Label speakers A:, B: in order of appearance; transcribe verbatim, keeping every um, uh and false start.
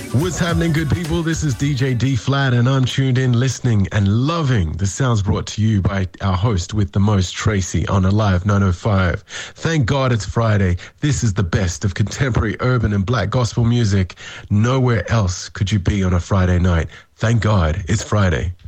A: What's happening, good people? This is D J D Flat, and I'm tuned in, listening and loving the sounds brought to you by our host with the most, Tracy, on Alive nine oh five. Thank God it's Friday. This is the best of contemporary urban and black gospel music. Nowhere else could you be on a Friday night. Thank God it's Friday.